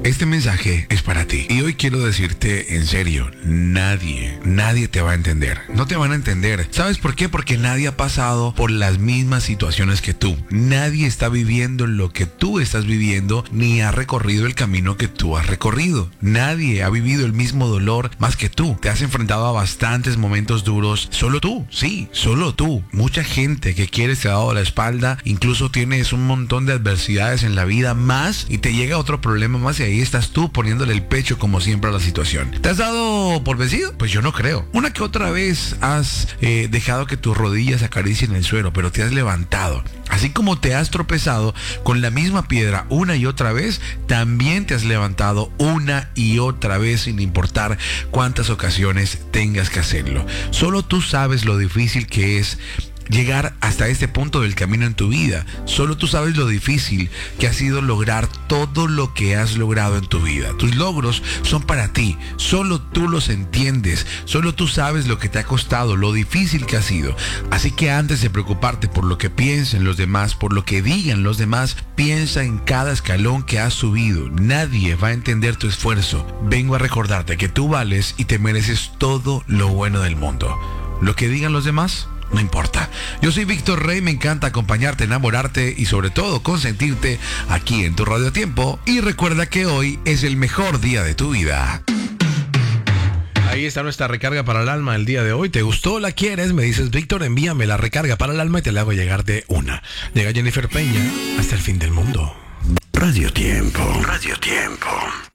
Este mensaje es para ti. Y hoy quiero decirte en serio, nadie te va a entender. No te van a entender. ¿Sabes por qué? Porque nadie ha pasado por las mismas situaciones que tú. Nadie está viviendo lo que tú estás viviendo, ni ha recorrido el camino que tú has recorrido. Nadie ha vivido el mismo dolor más que tú. Te has enfrentado a bastantes momentos duros. Solo tú, sí, solo tú. Mucha gente que quieres te ha dado la espalda. Incluso tienes un montón de adversidades en la vida más y te llega otro problema más y ahí estás tú poniéndole el pecho como siempre a la situación. ¿Te has dado por vencido? Pues yo no creo. Una que otra vez has dejado que tus rodillas acaricien el suelo, pero te has levantado. Así como te has tropezado con la misma piedra una y otra vez, también te has levantado una y otra vez sin importar cuántas ocasiones tengas que hacerlo. Solo tú sabes lo difícil que es llegar hasta este punto del camino en tu vida. Solo tú sabes lo difícil que ha sido lograr todo lo que has logrado en tu vida. Tus logros son para ti. Solo tú los entiendes. Solo tú sabes lo que te ha costado, lo difícil que ha sido. Así que antes de preocuparte por lo que piensen los demás, por lo que digan los demás, piensa en cada escalón que has subido. Nadie va a entender tu esfuerzo. Vengo a recordarte que tú vales y te mereces todo lo bueno del mundo. Lo que digan los demás no importa. Yo soy Víctor Rey, me encanta acompañarte, enamorarte y sobre todo consentirte aquí en tu Radio Tiempo. Y recuerda que hoy es el mejor día de tu vida. Ahí está nuestra recarga para el alma el día de hoy. ¿Te gustó? ¿La quieres? Me dices, Víctor, envíame la recarga para el alma y te la hago llegar de una. Llega Jennifer Peña hasta el fin del mundo. Radio Tiempo. Radio Tiempo.